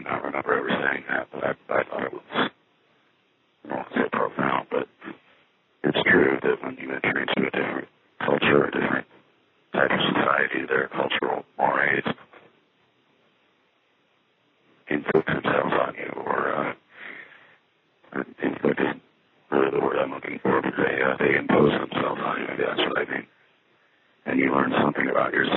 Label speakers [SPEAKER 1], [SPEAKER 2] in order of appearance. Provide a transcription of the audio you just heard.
[SPEAKER 1] not remember ever saying that, but I thought it was, I don't want to say profound, but it's true that when you enter into a different culture, a different type of society, their cultural mores inflict themselves on you, or inflict is really the word I'm looking for, but they impose themselves on you, maybe that's what I mean. And you learn something about yourself